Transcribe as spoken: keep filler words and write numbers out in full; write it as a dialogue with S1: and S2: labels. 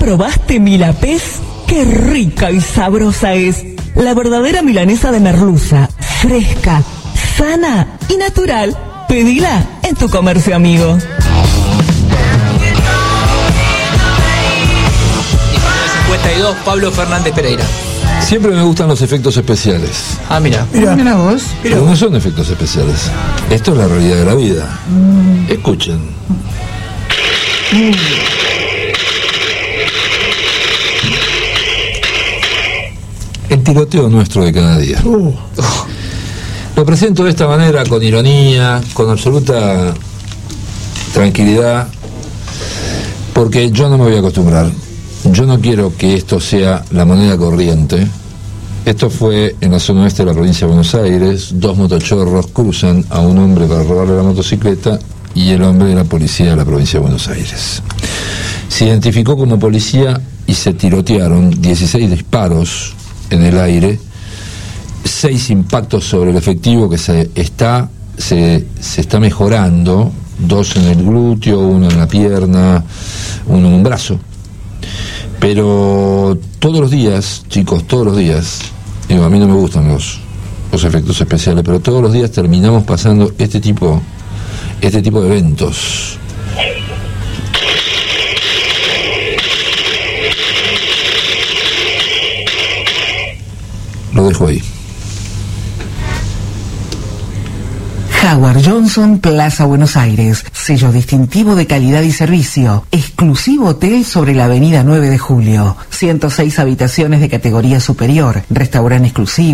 S1: probaste Milapés? ¡Qué rica y sabrosa es! La verdadera milanesa de merluza, fresca, sana y natural. Pedila en tu comercio amigo.
S2: cincuenta y dos, Pablo Fernández Pereira.
S3: Siempre me gustan los efectos especiales.
S2: Ah, mira.
S4: Mira, mira vos.
S3: Pero no son efectos especiales. Esto es la realidad de la vida. Mm. Escuchen. Mm. El tiroteo nuestro de cada día. Uh. Lo presento de esta manera, con ironía, con absoluta tranquilidad, porque yo no me voy a acostumbrar. Yo no quiero que esto sea la moneda corriente. Esto fue en la zona oeste de la provincia de Buenos Aires. Dos motochorros cruzan a un hombre para robarle la motocicleta y el hombre era policía de la provincia de Buenos Aires. Se identificó como policía y se tirotearon dieciséis disparos en el aire, seis impactos sobre el efectivo que se está, se, se está mejorando, dos en el glúteo, uno en la pierna, uno en un brazo. Pero todos los días, chicos, todos los días, digo, a mí no me gustan los, los efectos especiales, pero todos los días terminamos pasando este tipo, este tipo de eventos. Lo dejo ahí.
S5: Howard Johnson, Plaza Buenos Aires. Sello distintivo de calidad y servicio. Exclusivo hotel sobre la avenida nueve de julio. ciento seis habitaciones de categoría superior. Restaurante exclusivo.